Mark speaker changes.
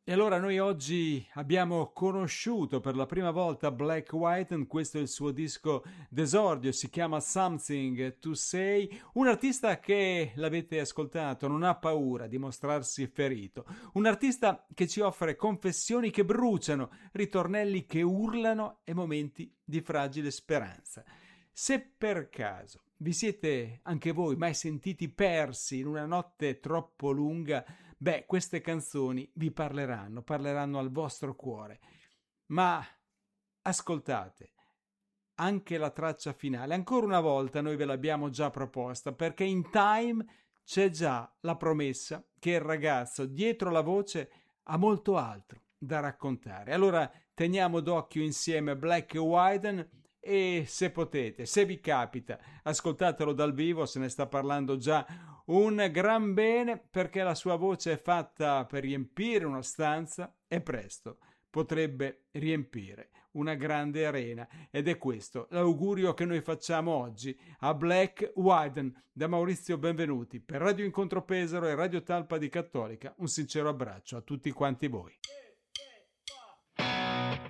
Speaker 1: E allora noi oggi abbiamo conosciuto per la prima volta Black White, questo è il suo disco d'esordio, si chiama Something to Say, un artista che, l'avete ascoltato, non ha paura di mostrarsi ferito, un artista che ci offre confessioni che bruciano, ritornelli che urlano e momenti di fragile speranza. Se per caso vi siete anche voi mai sentiti persi in una notte troppo lunga, beh, queste canzoni vi parleranno al vostro cuore. Ma ascoltate anche la traccia finale. Ancora una volta noi ve l'abbiamo già proposta perché in Time c'è già la promessa che il ragazzo dietro la voce ha molto altro da raccontare. Allora teniamo d'occhio insieme Black Wyden e se potete, se vi capita, ascoltatelo dal vivo, se ne sta parlando già un gran bene perché la sua voce è fatta per riempire una stanza e presto potrebbe riempire una grande arena ed è questo l'augurio che noi facciamo oggi a Black Wyden. Da Maurizio Benvenuti per Radio Incontro Pesaro e Radio Talpa di Cattolica un sincero abbraccio a tutti quanti voi.